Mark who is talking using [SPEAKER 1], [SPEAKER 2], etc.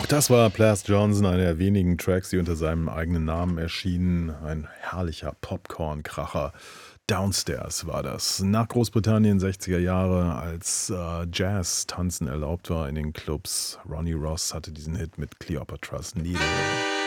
[SPEAKER 1] Das war Plas Johnson, einer der wenigen Tracks, die unter seinem eigenen Namen erschienen. Ein herrlicher Popcorn-Kracher. Downstairs war das. Nach Großbritannien 60er Jahre, als Jazz tanzen erlaubt war in den Clubs. Ronnie Ross hatte diesen Hit mit Cleopatra's Needle.